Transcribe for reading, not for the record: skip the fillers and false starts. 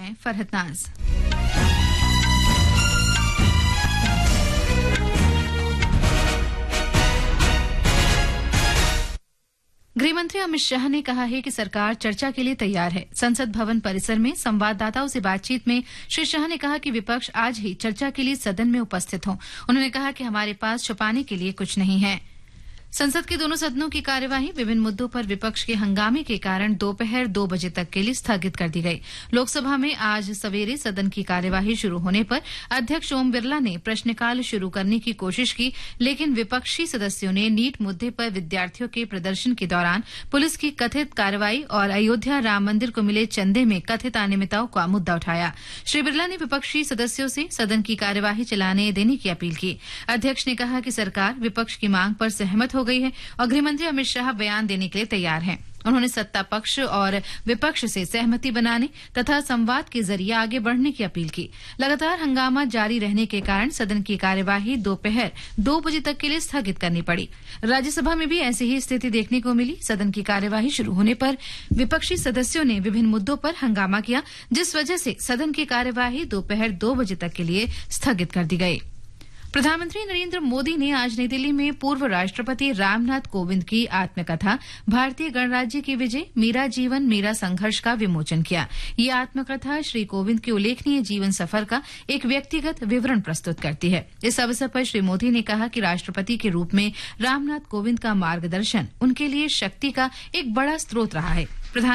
हैं फरहत नाज। गृहमंत्री अमित शाह ने कहा है कि सरकार चर्चा के लिए तैयार है। संसद भवन परिसर में संवाददाताओं से बातचीत में श्री शाह ने कहा कि विपक्ष आज ही चर्चा के लिए सदन में उपस्थित हो। उन्होंने कहा कि हमारे पास छुपाने के लिए कुछ नहीं है। संसद के दोनों सदनों की कार्यवाही विभिन्न मुद्दों पर विपक्ष के हंगामे के कारण दोपहर 2 बजे तक के लिए स्थगित कर दी गई। लोकसभा में आज सवेरे सदन की कार्यवाही शुरू होने पर अध्यक्ष ओम बिरला ने प्रश्नकाल शुरू करने की कोशिश की, लेकिन विपक्षी सदस्यों ने नीट मुद्दे पर विद्यार्थियों के प्रदर्शन के दौरान पुलिस की कथित कार्रवाई और अयोध्या राम मंदिर को मिले चंदे में कथित अनियमितताओं का मुद्दा उठाया। श्री बिरला ने विपक्षी सदस्यों से सदन की कार्यवाही चलाने देने की अपील की। अध्यक्ष ने कहा कि सरकार विपक्ष की मांग पर सहमत हो गई है और गृहमंत्री अमित शाह बयान देने के लिए तैयार हैं। उन्होंने सत्ता पक्ष और विपक्ष से सहमति बनाने तथा संवाद के जरिए आगे बढ़ने की अपील की। लगातार हंगामा जारी रहने के कारण सदन की कार्यवाही दोपहर 2 बजे तक के लिए स्थगित करनी पड़ी। राज्यसभा में भी ऐसी ही स्थिति देखने को मिली। सदन की कार्यवाही शुरू होने पर विपक्षी सदस्यों ने विभिन्न मुद्दों पर हंगामा किया, जिस वजह से सदन की कार्यवाही दोपहर 2 बजे तक के लिए स्थगित कर दी गई। प्रधानमंत्री नरेंद्र मोदी ने आज नई दिल्ली में पूर्व राष्ट्रपति रामनाथ कोविंद की आत्मकथा भारतीय गणराज्य की विजय, मेरा जीवन मेरा संघर्ष का विमोचन किया। ये आत्मकथा श्री कोविंद के उल्लेखनीय जीवन सफर का एक व्यक्तिगत विवरण प्रस्तुत करती है। इस अवसर पर श्री मोदी ने कहा कि राष्ट्रपति के रूप में रामनाथ कोविंद का मार्गदर्शन उनके लिए शक्ति का एक बड़ा स्रोत रहा है।